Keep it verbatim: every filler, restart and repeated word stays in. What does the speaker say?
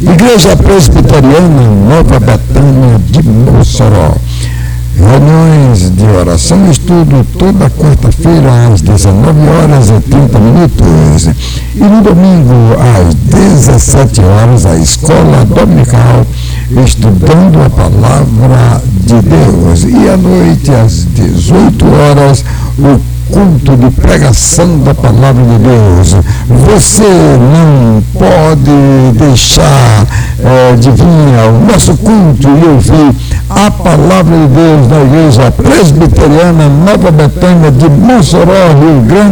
Igreja Presbiteriana Nova Betânia de Mossoró. Reuniões de oração e estudo toda quarta-feira às dezenove horas e trinta minutos. E no domingo às dezessete horas a escola dominical estudando a palavra de Deus. E à noite às dezoito horas o culto de pregação da palavra de Deus. Você não pode deixar é, de vir ao nosso culto e ouvir a palavra de Deus da Igreja Presbiteriana Nova Betânia de Mossoró, Rio Grande